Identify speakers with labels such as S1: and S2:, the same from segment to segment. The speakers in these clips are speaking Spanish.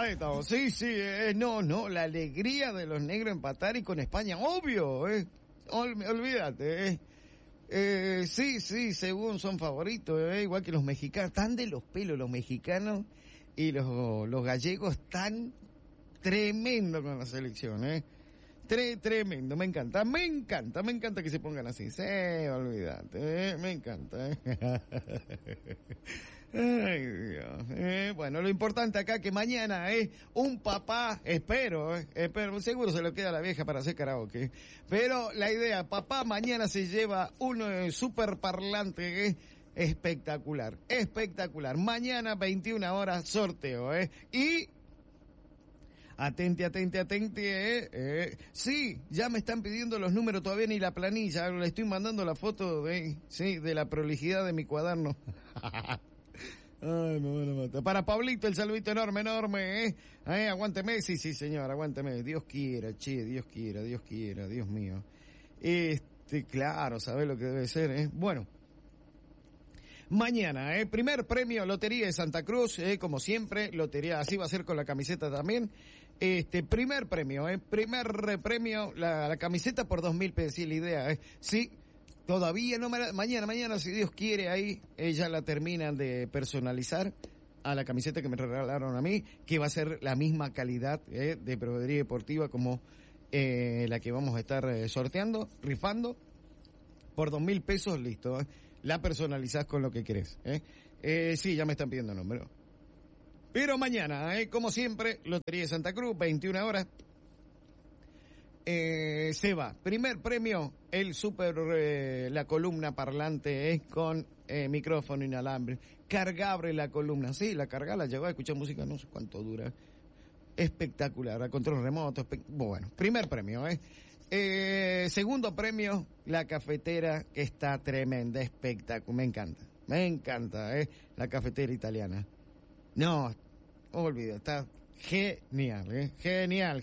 S1: Correcto, sí, no, la alegría de los negros empatar y con España, obvio, olvídate, sí, según son favoritos, igual que los mexicanos, están de los pelos los mexicanos y los gallegos están tremendo con la selección, tremendo, me encanta que se pongan así, sí, olvídate, me encanta, Ay, Dios. Bueno, lo importante acá que mañana un papá, espero, seguro se lo queda a la vieja para hacer karaoke, pero la idea, papá mañana se lleva un super parlante, espectacular, mañana 21 horas sorteo, y atente, sí, ya me están pidiendo los números, todavía ni la planilla, le estoy mandando la foto de la prolijidad de mi cuaderno. Ay, me van a matar. Para Pablito, el saludito enorme, aguante Messi, sí señor, aguante Messi, Dios quiera, Dios quiera, Dios mío. Claro, ¿sabes lo que debe ser, Bueno. Mañana, primer premio, Lotería de Santa Cruz, como siempre, lotería, así va a ser con la camiseta también. Primer premio, la camiseta por 2.000 pesos, sí, la idea, sí. Todavía no mañana, si Dios quiere, ahí ya la terminan de personalizar a la camiseta que me regalaron a mí, que va a ser la misma calidad de proveeduría deportiva como la que vamos a estar sorteando, rifando, por 2.000 pesos, listo, la personalizás con lo que querés, sí, ya me están pidiendo número. Pero mañana, como siempre, Lotería de Santa Cruz, 21 horas, se va. Primer premio, el la columna parlante con micrófono inalámbrico, cargable la columna, sí, la carga, la llevó a escuchar música, no sé cuánto dura, espectacular, a control remoto, bueno, primer premio, segundo premio, la cafetera, que está tremenda, espectacular, me encanta, la cafetera italiana, no, olvida, está genial, genial,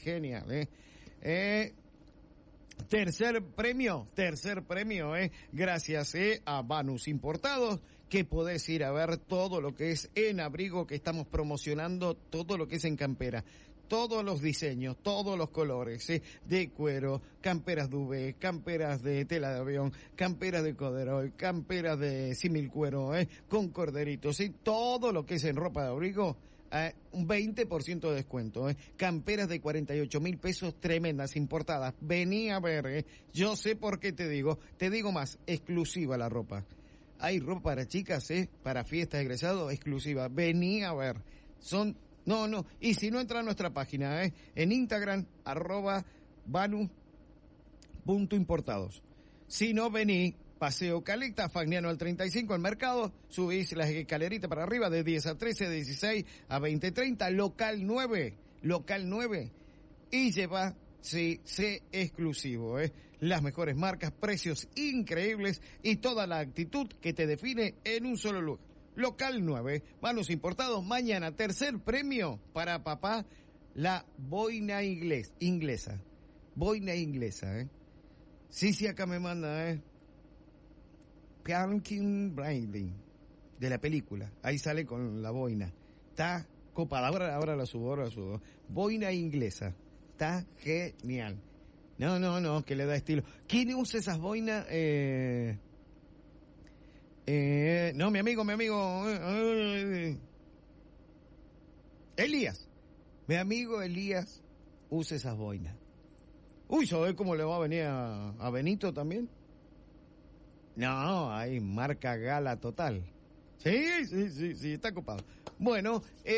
S1: tercer premio, gracias a Banus Importados, que podés ir a ver todo lo que es en abrigo que estamos promocionando, todo lo que es en campera, todos los diseños, todos los colores, de cuero, camperas duvet, camperas de tela de avión, camperas de coderol, camperas de similcuero, con corderitos, todo lo que es en ropa de abrigo, un 20% de descuento, camperas de 48.000 pesos tremendas, importadas, vení a ver, yo sé por qué te digo más, exclusiva la ropa, hay ropa para chicas, para fiestas de egresados, exclusiva, vení a ver, no, y si no entra a nuestra página, en Instagram, @banu.importados, si no vení, Paseo Caleta, Fagnano al 35 al mercado, subís las escaleritas para arriba de 10 a 13, de 16 a 20, 30, local 9, y lleva, sí, exclusivo, las mejores marcas, precios increíbles y toda la actitud que te define en un solo lugar. Local 9, Banus Importados, mañana, tercer premio para papá, la boina inglesa. Sí, acá me manda, Pumpkin Brindley, de la película, ahí sale con la boina, está copada, ahora la subo, boina inglesa, está genial, no, que le da estilo. ¿Quién usa esas boinas? No, mi amigo, Elías, mi amigo Elías usa esas boinas. Uy, ¿sabés cómo le va a venir a Benito también? No, hay marca Gala total. Sí, está copado. Bueno,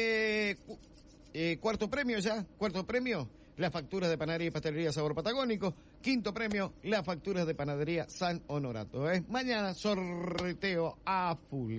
S1: cuarto premio, las facturas de panadería y pastelería Sabor Patagónico. Quinto premio, las facturas de panadería San Honorato, Mañana sorteo a full,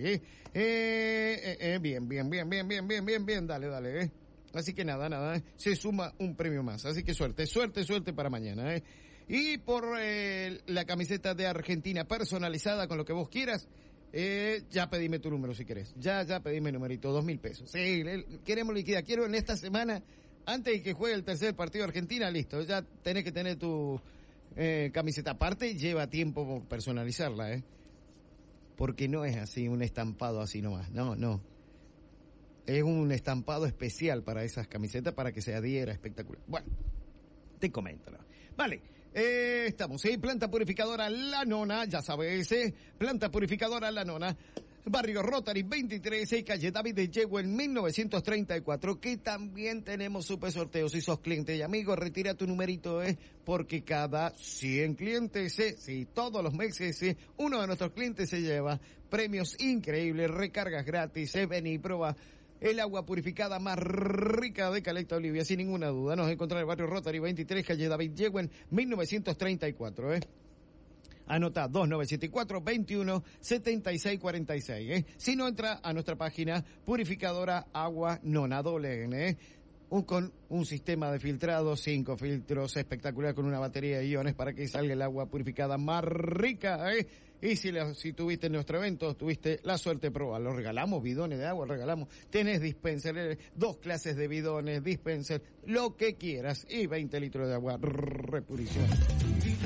S1: bien, dale, Así que nada, se suma un premio más. Así que suerte para mañana, Y por la camiseta de Argentina personalizada con lo que vos quieras, ya pedime tu número si querés. Ya pedime numerito, 2.000 pesos. Sí, queremos liquidar. Quiero en esta semana, antes de que juegue el tercer partido de Argentina, listo. Ya tenés que tener tu camiseta. Aparte, lleva tiempo personalizarla, porque no es así, un estampado así nomás. No. Es un estampado especial para esas camisetas para que se adhiera, espectacular. Bueno, te comento. Vale, estamos, planta purificadora La Nona, ya sabes, planta purificadora La Nona. Barrio Rotary 23, calle David de Yegua en 1934, que también tenemos super sorteos. Si sos cliente y amigo, retira tu numerito, porque cada 100 clientes, si todos los meses, uno de nuestros clientes se lleva premios increíbles, recargas gratis, ven y prueba el agua purificada más rica de Caleta Olivia, sin ninguna duda. Nos encontramos en el barrio Rotary 23, calle David Yegua en 1934, Anota 2974-21-7646. Si no, entra a nuestra página Purificadora Agua Nona, N, con un sistema de filtrado, 5 filtros espectacular con una batería de iones para que salga el agua purificada más rica. Y si tuviste en nuestro evento, tuviste la suerte de probarlo. Regalamos bidones de agua, tenés dispenser, 2 clases de bidones, dispenser, lo que quieras, y 20 litros de agua repurición.